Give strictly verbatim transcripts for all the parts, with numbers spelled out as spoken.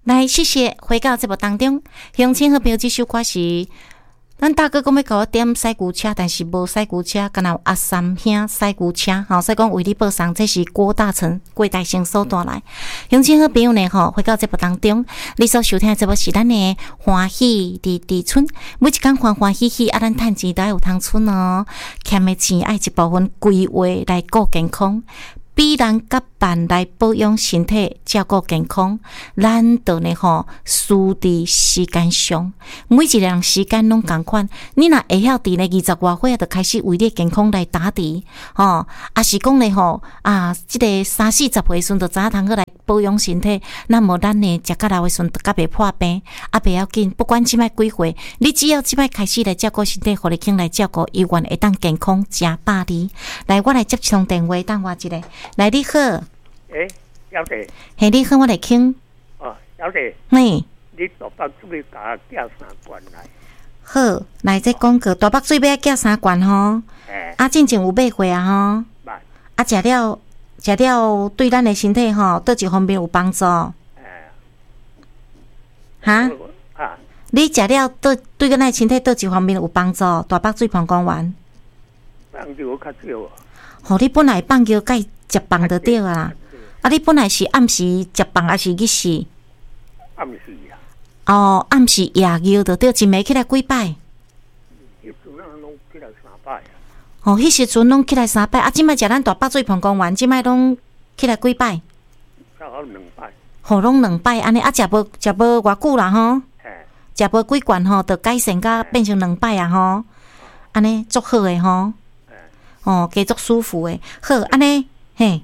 来，谢谢回到节目当中，乡亲好朋友，这首歌是咱大哥讲要甲我点驶牛车，但是无驶牛车，敢若有阿三兄驶牛车，吼，所以讲为你报送，这是郭大成、郭大成所带来。乡亲好朋友呢，吼，回到节目当中，你所收听的节目是咱的欢喜伫伫村，每一天欢欢喜喜，啊，咱趁钱都要有通存哦，欠的钱爱一部分规划来顾健康。比人甲办来保养身体、照顾健康，咱就呢吼，输伫时间上。每一个人时间拢共款，你若会晓伫呢二十外岁啊，就开始为你健康来打底，吼，啊是讲呢吼啊，即、这个三四十岁时阵就知影通好来保养身体，那么咱呢食到老的时阵，甲袂破病，啊袂要紧，不管即摆几岁，你只要即摆开始来照顾身体，互你肯来照顾，永远会当健康食百里。来，我来接一通电话，等我一个。来，你好。 诶，小姐。 嘿，你好，我来倾。 哦，小姐。 嘿。 你大北水甲寄三罐来。 好，来这广告，大北水要寄三罐吼。 诶。啊， 进前有买过啊吼。 买。 啊，食了，食了对咱的身体吼，倒一方面有帮助。诶。哈？啊。你食了对对咱的身体倒一方面有帮助？大北水膀胱丸。 放球较少。 吼，你本来放球该食饭就对啊啦。啊，你本来是暗时食饭还是日时？ 暗时啊。 哦，暗时夜尿就对，一暝起来几摆？ 迄阵啊，拢起来三摆啊。 哦，迄时阵拢起来三摆，啊，即摆食咱大北水膀胱丸，即摆拢起来几摆？ 较好两摆。 吼，拢两摆，安尼啊，食无食无偌久啦吼。 嘿。 食无几罐吼，就改善甲变成两摆啊吼。安尼足好诶吼。哦，加足舒服诶。好，安尼嘿。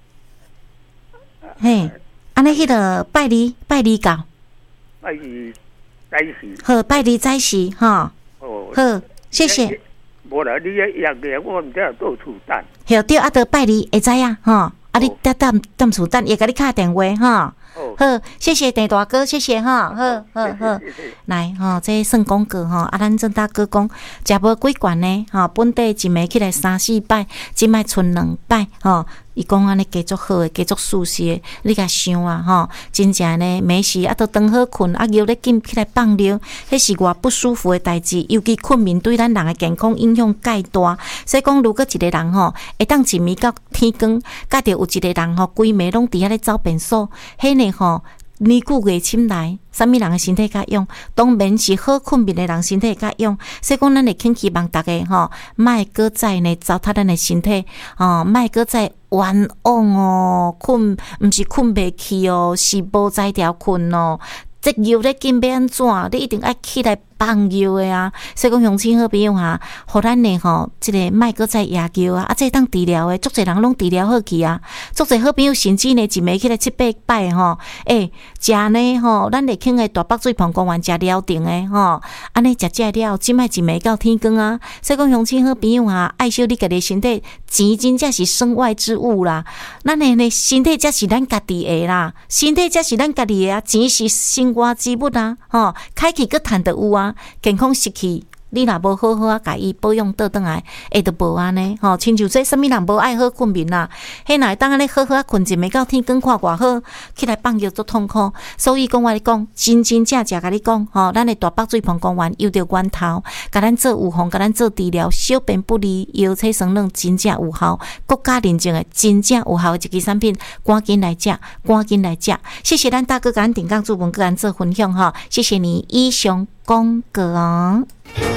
嘿，安尼迄个拜二拜二到， 拜二早时， 好拜二早时哈， 哦， 好，谢谢。 无啦，你个药个我毋知道倒厝等。 对对，啊，得拜二会知影吼，啊，你等等等厝等，伊甲你敲电话哈。好，谢谢陈大哥，谢谢哈，好好好，来吼，这算广告吼，啊，咱郑大哥讲，食无几罐呢，吼，本地一暝起来三四摆，即摆剩两摆，吼。伊讲安尼加足好诶，加足舒适诶，你甲想啊吼，真正呢，每时啊都当好困，啊尿咧紧起来放尿，迄是偌不舒服诶代志。尤其困眠对咱人诶健康影响介大，所以讲如果一个人吼会当一暝到天光，甲着有一个人吼规暝拢伫遐咧走便所，迄呢吼。年久月深来，啥物人诶身体较用？当然是好困眠诶人身体较用。所以讲，咱会请希望大家吼，莫搁再呢糟蹋咱诶身体，哦，莫搁再冤枉哦，困毋是困袂去哦，是无才调困哦。这药咧紧要安怎？你一定爱起来放药诶啊！所以讲乡亲好朋友哈，互咱呢吼，即、这个莫搁再夜尿啊！啊，这当治疗诶，足侪人拢治疗好去啊！足侪好朋友甚至呢，一暝起来七八摆吼，诶、欸，食呢吼，咱会肯诶大北水膀胱丸食了定诶吼，安尼食食了，即摆一暝到天光啊！所以讲乡亲好朋友哈，爱惜你家己身体，钱真正是身外之物啦。咱诶呢身体才是咱家己诶啦，身体才是咱家己诶啊，钱是生活之物啊，吼，开去佫趁得有啊。健康失去，你若无好好啊，甲伊保养倒转来，会得无安尼吼？亲像这什么人无爱好困眠啦？迄若会当安尼好好啊困一暝到天光看偌好，起来放尿足痛苦。所以讲我咧讲，真真正正甲你讲吼，咱的大北水膀胱丸有着源头，甲咱做预防，甲咱做治疗，小便不离，腰椎酸软真正有效，国家认证的真正有效的一支产品，赶紧来食，赶紧来食。谢谢咱大哥甲咱定岗主文个咱做分享吼，谢谢你以上广告哦。